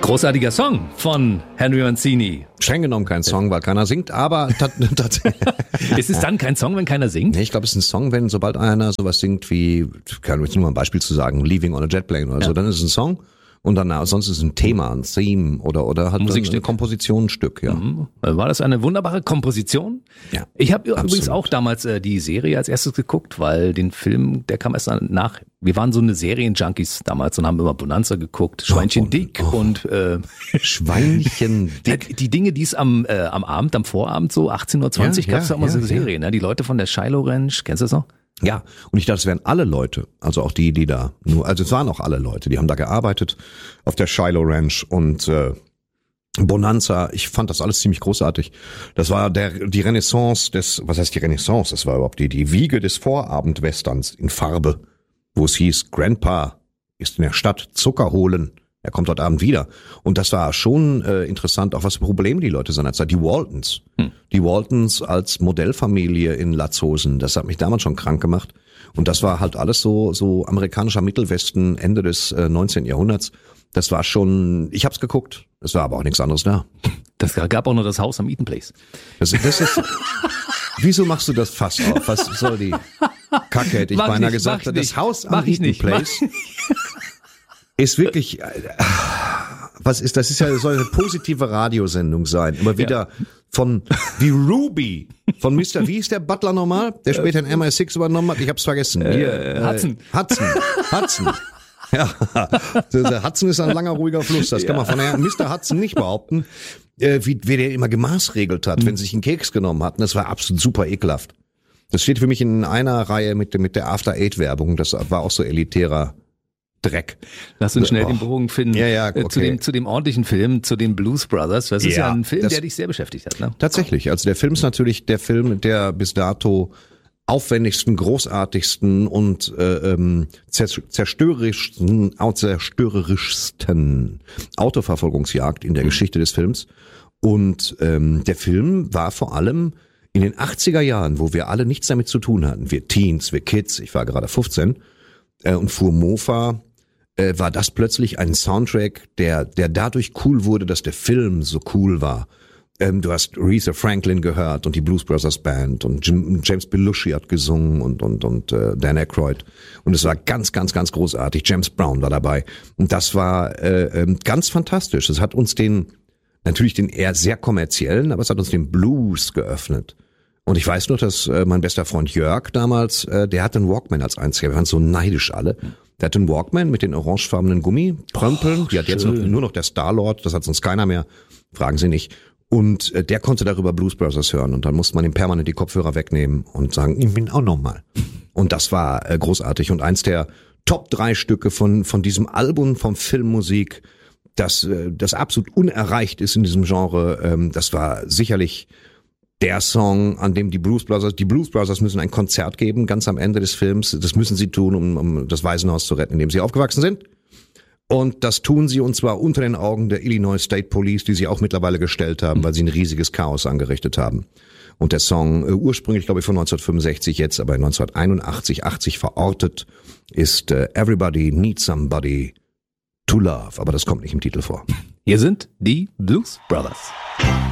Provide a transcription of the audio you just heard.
Großartiger Song von Henry Mancini. Streng genommen kein Song, weil keiner singt, aber tatsächlich. Ist es dann kein Song, wenn keiner singt? Nee, ich glaube, es ist ein Song, wenn sobald einer sowas singt wie, kann ich nur mal ein Beispiel zu sagen, Leaving on a Jet Plane oder so, dann ist es ein Song. Und dann sonst ist es ein Thema, ein Theme oder halt eine Komposition, ein Stück, ja. War das eine wunderbare Komposition? Ja. Ich habe übrigens auch damals die Serie als erstes geguckt, weil den Film, der kam erst nach. Wir waren so eine Serienjunkies damals und haben immer Bonanza geguckt, Schweinchen Dick und Schweinchen Dick. Die Dinge, die es am Abend, am Vorabend so 18:20 Uhr gab es da immer so eine Serie, ne? Die Leute von der Shiloh Ranch, kennst du das noch? Ja, und ich dachte, es wären alle Leute, also auch die da also es waren auch alle Leute, die haben da gearbeitet auf der Shiloh Ranch und Bonanza. Ich fand das alles ziemlich großartig. Das war die Renaissance was heißt die Renaissance? Das war überhaupt die Wiege des Vorabendwesterns in Farbe, wo es hieß, Grandpa ist in der Stadt Zucker holen. Er kommt heute Abend wieder. Und das war schon interessant, auch was für Probleme die Leute seinerzeit. Die Waltons. Die Waltons als Modellfamilie in Latzhosen. Das hat mich damals schon krank gemacht. Und das war halt alles so amerikanischer Mittelwesten Ende des 19. Jahrhunderts. Das war schon, ich hab's geguckt. Es war aber auch nichts anderes da. Das gab auch noch das Haus am Eaton Place. Das ist, wieso machst du das Fass auf? Was soll die Kacke, hätte ich beinahe gesagt. Das Haus am Eaton Place ist wirklich, das soll eine positive Radiosendung sein. Immer wieder wie Ruby, von Mr., wie ist der Butler nochmal? Der später in MI6 übernommen hat, ich hab's vergessen. Hudson. Ja, der Hudson ist ein langer, ruhiger Fluss, das kann man von Mr. Hudson nicht behaupten. Wie der immer gemaßregelt hat, wenn sie sich einen Keks genommen hatten, das war absolut super ekelhaft. Das steht für mich in einer Reihe mit der After-Eight-Werbung, das war auch so elitärer Dreck. Lass uns schnell den Bogen finden. Ja, okay. Zu dem ordentlichen Film, zu den Blues Brothers. Das ist ja ein Film, der dich sehr beschäftigt hat, ne? Tatsächlich. Also der Film ist natürlich der Film, der bis dato aufwendigsten, großartigsten und zerstörerischsten Autoverfolgungsjagd in der Geschichte des Films. Und der Film war vor allem in den 80er Jahren, wo wir alle nichts damit zu tun hatten. Wir Teens, wir Kids, ich war gerade 15 und fuhr Mofa, war das plötzlich ein Soundtrack, der dadurch cool wurde, dass der Film so cool war. Du hast Aretha Franklin gehört und die Blues Brothers Band und James Belushi hat gesungen und Dan Aykroyd. Und es war ganz, ganz, ganz großartig. James Brown war dabei. Und das war ganz fantastisch. Es hat uns natürlich den eher sehr kommerziellen, aber es hat uns den Blues geöffnet. Und ich weiß noch, dass mein bester Freund Jörg damals, der hatte einen Walkman als einziger. Wir waren so neidisch alle. Der hatte einen Walkman mit den orangefarbenen Gummiprömpeln. Die hat jetzt nur noch der Star-Lord. Das hat sonst keiner mehr. Fragen Sie nicht. Und der konnte darüber Blues Brothers hören. Und dann musste man ihm permanent die Kopfhörer wegnehmen und sagen, ich bin auch nochmal. Und das war großartig. Und eins der Top 3 Stücke von diesem Album vom Filmmusik, das absolut unerreicht ist in diesem Genre, das war sicherlich der Song, an dem die Blues Brothers müssen ein Konzert geben, ganz am Ende des Films. Das müssen sie tun, um das Waisenhaus zu retten, in dem sie aufgewachsen sind. Und das tun sie, und zwar unter den Augen der Illinois State Police, die sie auch mittlerweile gestellt haben, weil sie ein riesiges Chaos angerichtet haben. Und der Song, ursprünglich glaube ich von 1965, jetzt aber 1981, 80 verortet, ist Everybody Needs Somebody to Love. Aber das kommt nicht im Titel vor. Hier sind die Blues Brothers.